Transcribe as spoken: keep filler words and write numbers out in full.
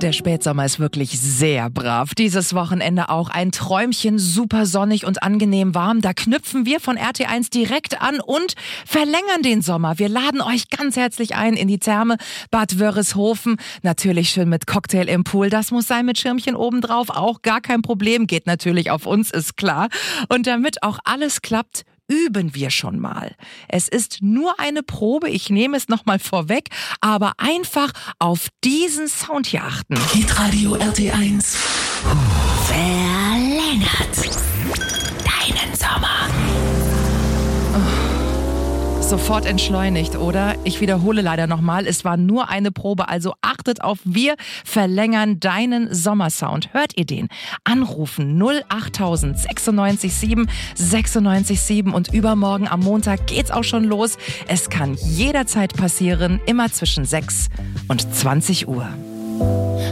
Der Spätsommer ist wirklich sehr brav. Dieses Wochenende auch ein Träumchen, super sonnig und angenehm warm. Da knüpfen wir von R T eins direkt an und verlängern den Sommer. Wir laden euch ganz herzlich ein in die Therme Bad Wörishofen. Natürlich schön mit Cocktail im Pool. Das muss sein mit Schirmchen obendrauf. Auch gar kein Problem. Geht natürlich auf uns, ist klar. Und damit auch alles klappt, üben wir schon mal. Es ist nur eine Probe, ich nehme es nochmal vorweg, aber einfach auf diesen Sound hier achten. Hitradio R T eins verlängert deinen Sommer. Sofort entschleunigt, oder? Ich wiederhole leider nochmal, es war nur eine Probe, also achtet auf, wir verlängern deinen Sommersound. Hört ihr den? Anrufen null acht tausend sechsundneunzig sieben sechsundneunzig sieben und übermorgen am Montag geht's auch schon los. Es kann jederzeit passieren, immer zwischen sechs und zwanzig Uhr.